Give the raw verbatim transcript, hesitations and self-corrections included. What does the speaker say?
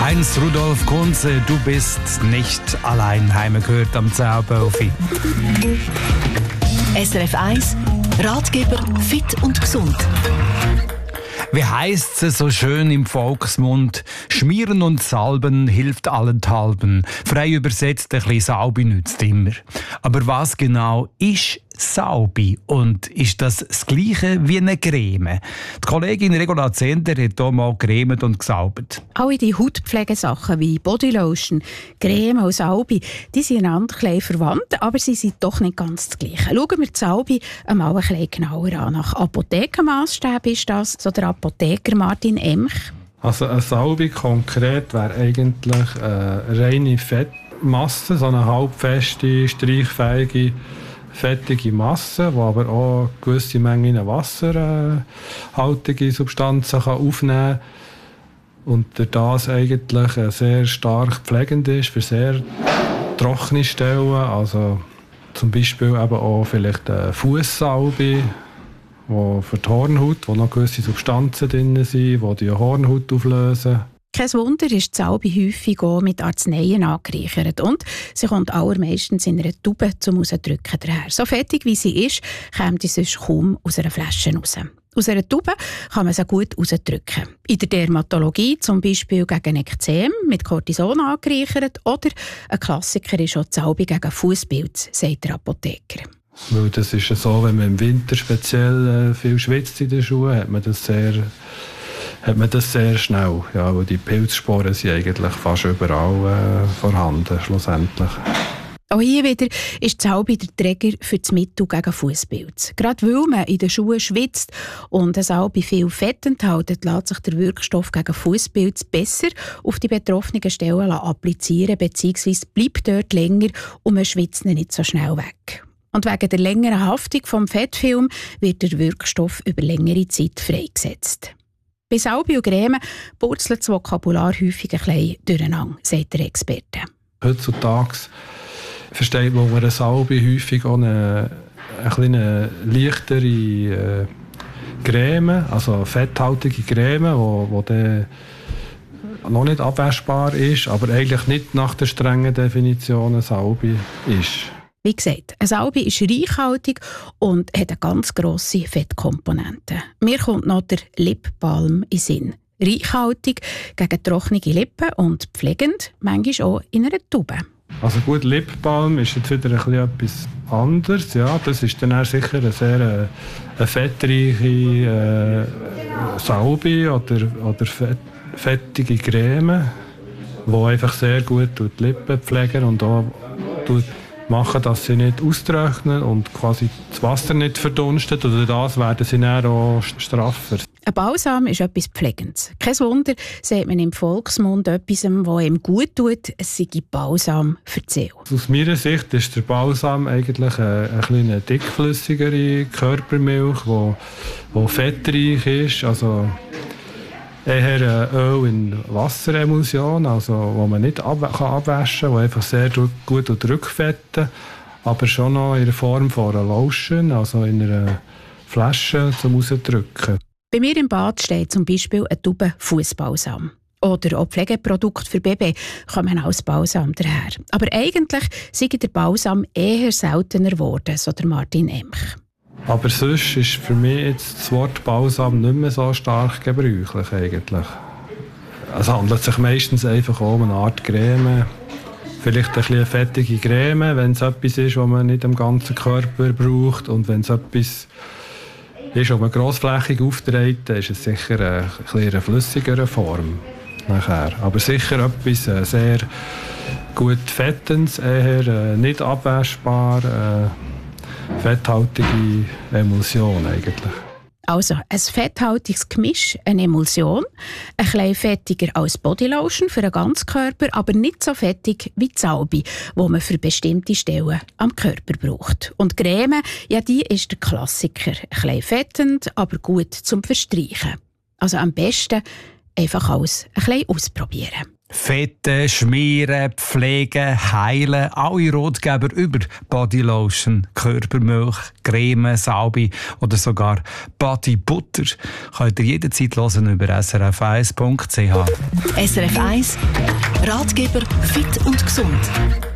Heinz Rudolf Kunze, du bist nicht allein. Heime gehört am Zauberfi. S R F eins, Ratgeber fit und gesund. Wie heisst es so schön im Volksmund? Schmieren und salben hilft allenthalben. Frei übersetzt, ein bisschen Saubi nützt immer. Aber was genau ist Saubi? Und ist das das Gleiche wie eine Creme? Die Kollegin Regula Zender hat hier mal cremet und gesaubert. Alle die Hautpflegesachen wie Bodylotion, Creme und Saubi, die sind einander ein bisschen verwandt, aber sie sind doch nicht ganz das Gleiche. Schauen wir die Saubi einmal ein bisschen genauer an. Nach Apothekenmaßstäben ist das, so der Apotheker Martin Emch. Also eine Salbe konkret wäre eigentlich eine reine Fettmasse, so eine halbfeste, streichfähige, fettige Masse, die aber auch gewisse Mengen wasserhaltige Substanzen kann aufnehmen kann und durch das eigentlich sehr stark pflegend ist für sehr trockene Stellen, also zum Beispiel eben auch vielleicht eine Fußsalbe, wo für die Hornhaut, wo noch gewisse Substanzen drin sind, die die Hornhaut auflösen. Kein Wunder ist die Salbe häufig auch mit Arzneien angereichert und sie kommt allermeistens in einer Tube zum Rausdrücken daher. So fettig wie sie ist, kommt sie sonst kaum aus einer Flasche raus. Aus einer Tube kann man sie gut rausdrücken. In der Dermatologie zum Beispiel gegen Ekzem mit Cortison angereichert oder ein Klassiker ist auch die Salbe gegen Fußpilz, sagt der Apotheker. Weil das ist ja so, wenn man im Winter speziell viel schwitzt in den Schuhen, hat man das sehr, hat man das sehr schnell. Ja, weil die Pilzsporen sind eigentlich fast überall äh, vorhanden, schlussendlich. Auch hier wieder ist die Salbe der Träger für das Mittel gegen Fußpilz. Gerade weil man in den Schuhen schwitzt und eine Salbe viel Fett enthält, lässt sich der Wirkstoff gegen Fußpilz besser auf die betroffenen Stellen applizieren, beziehungsweise bleibt dort länger und man schwitzt nicht so schnell weg. Und wegen der längeren Haftung vom Fettfilm wird der Wirkstoff über längere Zeit freigesetzt. Bei Salbe und Creme purzelt das Vokabular häufig ein bisschen durcheinander, sagt der Experte. Heutzutage versteht man unter einer Salbe häufig auch eine, eine leichtere äh, Creme, also fetthaltige Creme, wo, wo dann noch nicht abwaschbar ist, aber eigentlich nicht nach der strengen Definition eine Salbe ist. Wie gesagt, eine Salbe ist reichhaltig und hat eine ganz grosse Fettkomponente. Mir kommt noch der Lipbalm in den Sinn. Reichhaltig gegen trockene Lippen und pflegend, manchmal auch in einer Tube. Also gut, Lipbalm ist jetzt wieder ein bisschen etwas anderes. Ja, das ist dann auch sicher eine sehr äh, eine fettreiche äh, Salbe oder, oder fett, fettige Creme, die einfach sehr gut die Lippen pflegen und auch machen, dass sie nicht austrocknen und quasi das Wasser nicht verdunstet. Oder das werden sie dann auch straffer. Ein Balsam ist etwas Pflegendes. Kein Wunder, sagt man im Volksmund etwas, was ihm gut tut, es sei Balsam für die Seele. Aus meiner Sicht ist der Balsam eigentlich eine, eine, eine dickflüssigere Körpermilch, die fettreich ist. Also eher Öl in Wasseremulsion, also wo man nicht ab- kann abwaschen kann, die einfach sehr gut rückfetten, aber schon noch in der Form von einer Lotion, also in einer Flasche zum Rausdrücken. Bei mir im Bad steht zum Beispiel eine Tube Fußbalsam. Oder auch Pflegeprodukte für Baby kommen als Balsam daher. Aber eigentlich sei der Balsam eher seltener geworden, so der Martin Emch. Aber sonst ist für mich jetzt das Wort Balsam nicht mehr so stark gebräuchlich eigentlich. Es handelt sich meistens einfach um eine Art Creme. Vielleicht ein bisschen eine fettige Creme, wenn es etwas ist, was man nicht am ganzen Körper braucht. Und wenn es etwas ist, was man grossflächig aufträgt, dann ist es sicher eine, eine, eine flüssigere Form. Nachher. Aber sicher etwas sehr gut Fettendes, eher nicht abwaschbar. Äh, fetthaltige Emulsion eigentlich. Also ein fetthaltiges Gemisch, eine Emulsion, ein bisschen fettiger als Bodylotion für den ganzen Körper, aber nicht so fettig wie die Salbe, die man für bestimmte Stellen am Körper braucht. Und die Creme, ja, die ist der Klassiker. Ein bisschen fettend, aber gut zum Verstreichen. Also am besten einfach alles ein bisschen ausprobieren. Fetten, schmieren, pflegen, heilen, alle Ratgeber über Bodylotion, Körpermilch, Creme, Salbe oder sogar Bodybutter könnt ihr jederzeit hören über s r f eins punkt c h. S R F eins Ratgeber fit und gesund.